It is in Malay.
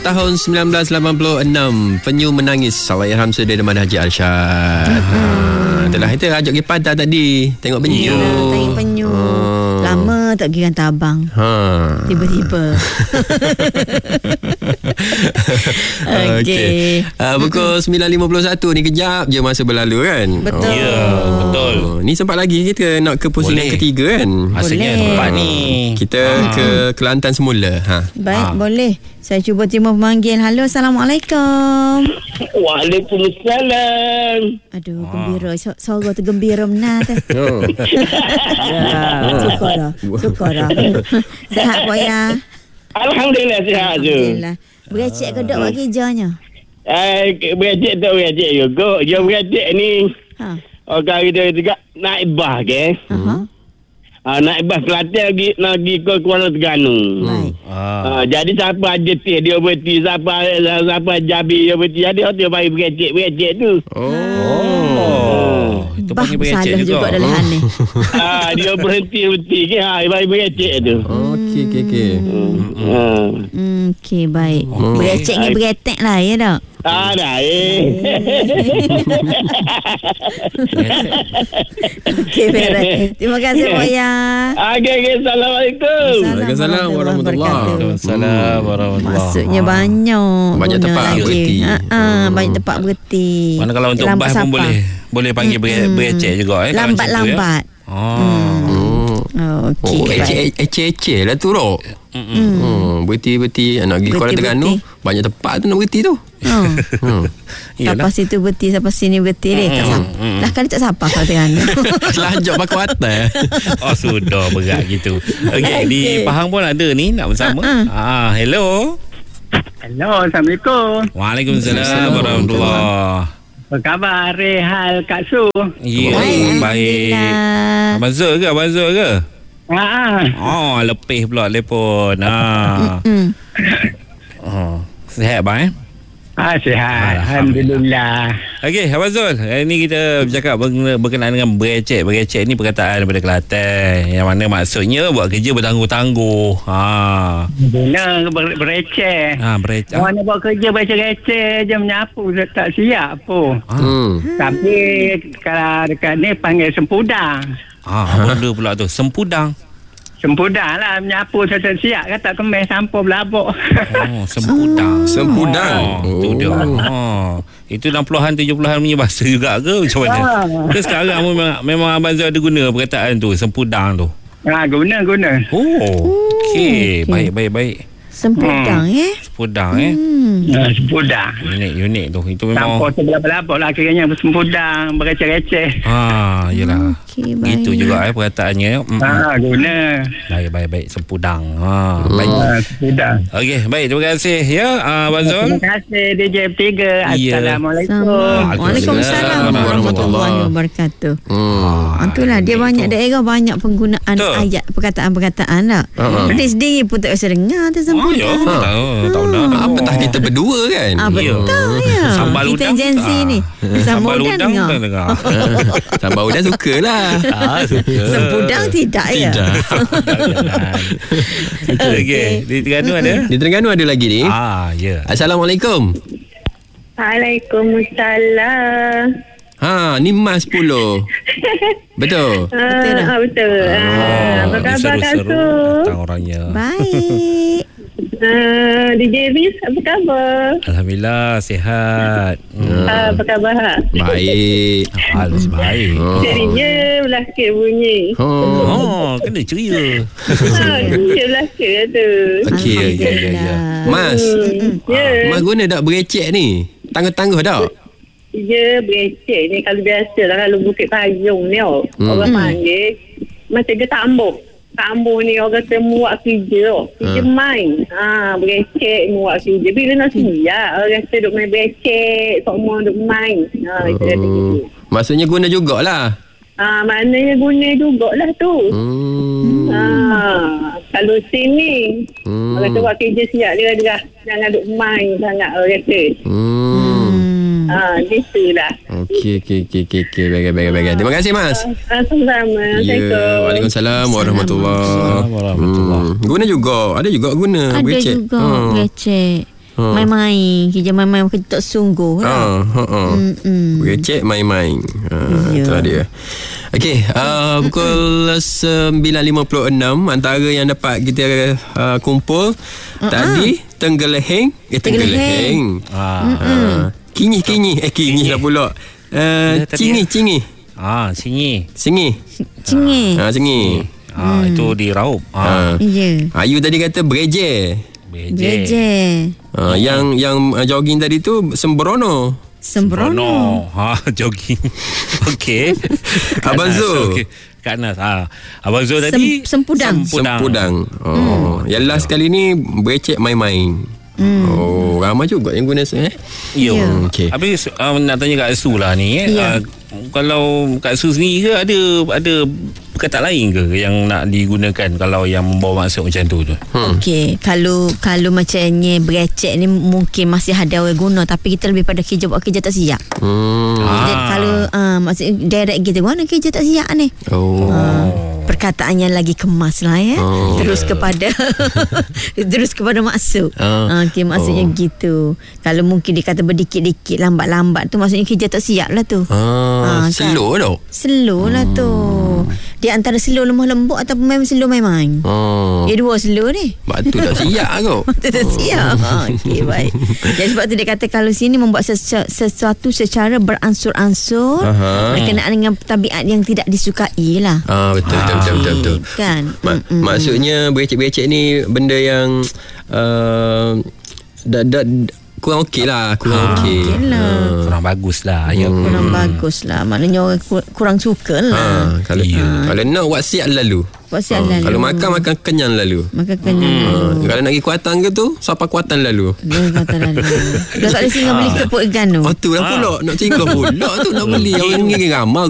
Tahun 1986, Penyu Menangis, Allahyarham Sudirman Haji Arsyad. Itulah kita ajak pergi pantai tadi, tengok penyu. Tengok penyu. Lama tak pergi dengan abang. Tiba-tiba. Okey. Pukul 9.51 ni, kejap je masa berlalu kan. Betul. Ya, betul. Ni sempat lagi kita nak ke pusingan ketiga kan. Asalnya Boleh. tempat ni. Kita ke Kelantan semula. Baik, boleh. Saya cuba terima pemanggil. Halo, Assalamualaikum. Waalaikumsalam. Aduh, gembira. Suara tu gembira benar tu. Syukur dah. Sihat boya? Alhamdulillah sihat je. Alhamdulillah. Berecek ke dok buat kerjanya? Berecek tak berecek juga. Dia berecek ni. Orang kita juga naik bas ke. Naik bas Kelantan pergi ke Kuala Terengganu. Baik. Jadi siapa ada teh dia berhenti, siapa jabi dia berhenti. Jadi dia bagi berecek tu. Itu Bah, panggil berecek salah juga dalam hal ni. Dia berhenti ke. Bagi berecek tu. Okey. Okey, baik. Berecek ni beretek lah, ya tak? Dah Okey, beres. Terima kasih boya. Okay, Assalamualaikum. Waalaikumsalam warahmatullahi. Waalaikumsalam warahmatullahi. Maksudnya banyak tempat lagi. berhenti. Banyak tempat berhenti. Mana kalau untuk Lambat bas pun siapa? boleh panggil berecek juga dalam macam tu, ya? Lambat. Okey. Ece lah tu Rok. Berhenti nak pergi Kuala Terengganu, banyak tempat tu nak berhenti tu. Sampai situ berhenti, sampai sini berhenti deh. Tak sapa. Lah kali tak sapa Kuala Terengganu. Selajak pakai atas. Oh, sudah berat gitu. Okey, di Pahang pun ada ni nak bersama. Hello. Hello, Assalamualaikum. Waalaikumsalam warahmatullahi. Apa khabar Rehal Kak Su? Ya, baik. Alhamdulillah. Abang Zul ke? Lepih pula telefon. Sihat bang? Sihat. Alhamdulillah. Okey, Abang Zul, hari ni kita bercakap berkenaan dengan berecek. Berecek ni perkataan daripada Kelantan, yang mana maksudnya buat kerja bertangguh-tangguh. Benar bereceh. Berecek. Mana buat kerja receh je menyapu tak siap pun. Tapi kalau dekat ni panggil sempudang. Apa benda pula tu? Sempudang. Sempudang lah, menyapu tak siap kan, tak kemas sampah belabuk. Sempudang. Itu dia. Itu 60-an 70-an punya bahasa juga ke macam mana? Ke sekarang memang Abang Zul ada guna perkataan tu, sempudang tu? Guna. Okey. Baik. Sempudang Sempudang Sempudang. Unik tu. Itu memang Sampah tu belabuk lah kiranya, sempudang, bereceh-receh. Yelah. Okey, baik. Itu juga perkataannya. Guna. Baik. Sempudang. Baik. Sempudang. Okey, baik. Terima kasih ya, Abang Zul. Terima kasih DJ M3. Ya. Assalamualaikum. Waalaikumsalam warahmatullahi wabarakatuh. Itulah dia banyak daerah banyak penggunaan ayat perkataan-perkataan lah. Dia sendiri pun tak rasa dengar tu sempudang. Tahu dah. Apatah kita berdua kan. Betul ya. Sambal Kita udang. Gen-Z ni. Sambal Sambal udang dengar. Sambal udang suka lah. Suka. Sempudang tidak ya. Okey. Di Terengganu ada? Di Terengganu ada lagi ni. Ya. Assalamualaikum. Waalaikumsalam. Ni Mas 10. Betul. Betul. Apa khabar Kak Su? Datang orangnya. Baik. DJ Riz, apa khabar? Alhamdulillah sihat. Apa khabar? Baik. Halus baik. Cerinya belakang bunyi. Kena ceria. Dia belakang tu. Okey. Mas. Mas guna tak berecek ni? Tangguh-tangguh tak? Ya, berecek ni kalau biasa lah. Kalau Bukit Payung ni orang panggil macam dia tambuh. Tambuh ni orang kata muak kerja. Kerja main. Berecek muak kerja. Bila nak siap, orang kata duk main berecek. Semua duk main. Itu kata gitu. Maksudnya guna jugalah. Maknanya guna jugalah tu. Kalau sini orang kata buat kerja siap dia dah. Jangan duk main sangat orang kata. Gitulah. Okey. Baik. Terima kasih Mas. Sama-sama. Ya, Waalaikumsalam warahmatullahi. Warahmatullahi. Guna juga. Ada juga guna Ada berecek. juga berecek. Main-main. Kerja main-main kerja tak sungguh lah. Berecek main-main. Itulah dia. Okey, pukul 9.56 antara yang dapat kita kumpul tadi Tenggeleheng. Kinyih lah pula. Cingih. Cingih. Itu di Raup. Ayu tadi kata bereje. Yang jogging tadi tu sembrono. Jogging. Okey. Abang Zul. Kak Nas. Abang Zul tadi Sempudang. Yang last kali ni berecek main-main. Ramai juga yang guna Ya. Okay. Habis nak tanya Kak Su lah ni. Kalau Kak Su sendiri ke ada perkataan lain ke yang nak digunakan kalau yang membawa maksud macam tu? Okey, kalau macamnya berecek ni mungkin masih ada orang guna, tapi kita lebih pada kerja buat kerja tak siap. Kalau maksud direct kita guna kerja tak siap ni. Perkataannya lagi kemas lah ya. Terus kepada maksud. Okey, maksudnya gitu. Kalau mungkin dia kata berdikit-dikit, lambat-lambat tu maksudnya kerja tak siap lah tu. Slow kan? tau. Slow lah tu. Dia antara slow lemah lembut ataupun memang slow main-main. Dia dua slow ni. Sebab tu tak siap kau. Tak siap. Okey, baik. Jadi sebab tu dia kata kalau sini membuat sesuatu secara beransur-ansur berkenaan dengan tabiat yang tidak disukai lah. Betul. Kan? Maksudnya berecek-berecek ni benda yang kurang okey lah. Kurang bagus lah. Kurang bagus lah. Maknanya orang kurang suka lah. Kalau nak wasiat lalu. Kalau makan kenyang lalu. Kalau nak pergi kuatan ke tu, siapa kuatan lalu. Dah tak ada singgah beli kepuk gano. Tu lah pula. Nak singgah pula tu nak beli. Orang ni ramai